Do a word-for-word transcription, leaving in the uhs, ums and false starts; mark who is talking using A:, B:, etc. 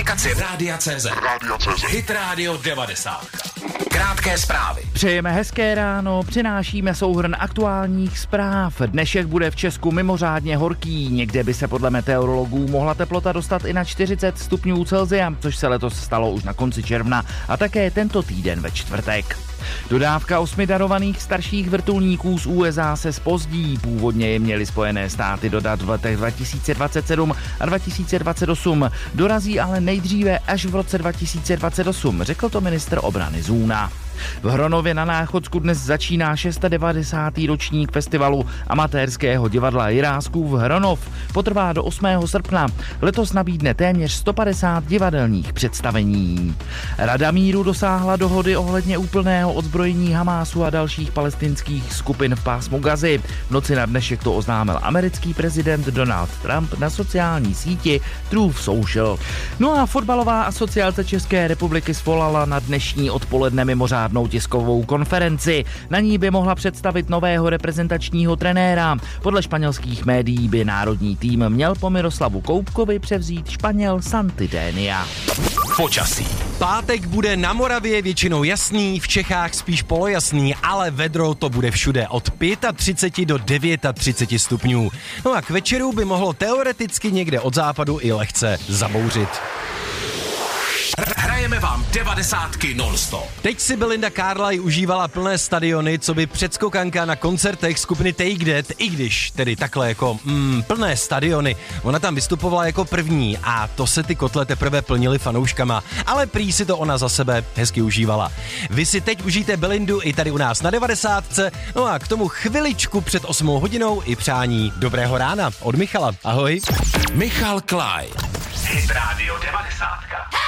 A: aplikaci Rádia C Z. Hit Radio devadesát. Krátké zprávy.
B: Přejeme hezké ráno, přinášíme souhrn aktuálních zpráv. Dnešek bude v Česku mimořádně horký. Někde by se podle meteorologů mohla teplota dostat i na čtyřicet stupňů Celsia, což se letos stalo už na konci června a také tento týden ve čtvrtek. Dodávka osmi darovaných starších vrtulníků z U S A se zpozdí. Původně je měly Spojené státy dodat v letech dva tisíce dvacet sedm a dva tisíce dvacet osm. Dorazí ale nejdříve až v roce dva tisíce dvacet osm, řekl to ministr obrany Zůna. V Hronově na Náchodsku dnes začíná devadesátý ročník festivalu amatérského divadla Jiráskův Hronov. Potrvá do osmého srpna. Letos nabídne téměř sto padesát divadelních představení. Rada míru dosáhla dohody ohledně úplného odzbrojení Hamásu a dalších palestinských skupin v pásmu Gazy. V noci na dnešek to oznámil americký prezident Donald Trump na sociální síti Truth Social. No a fotbalová asociace České republiky svolala na dnešní odpoledne mimořádnou tiskovou konferenci. Na ní by mohla představit nového reprezentačního trenéra. Podle španělských médií by národní tým měl po Miroslavu Koupkovi převzít Španěl Santidénia.
A: Počasí.
C: Pátek bude na Moravě většinou jasný, v Čechách spíš polojasný, ale vedro to bude všude od třicet pět do třicet devět stupňů. No a k večeru by mohlo teoreticky někde od západu i lehce zabouřit.
A: Hrajeme vám devadesátky non-stop.
C: Teď si Belinda Carlisle užívala plné stadiony, co by předskokanka na koncertech skupiny Take That, i když tedy takhle jako mm, plné stadiony. Ona tam vystupovala jako první a to se ty kotle teprve plnily fanouškama, ale prý si to ona za sebe hezky užívala. Vy si teď užijte Belindu i tady u nás na devadesátce, no a k tomu chviličku před osmou hodinou i přání dobrého rána od Michala. Ahoj.
A: Michal Klaj. Hit Radio devadesátka.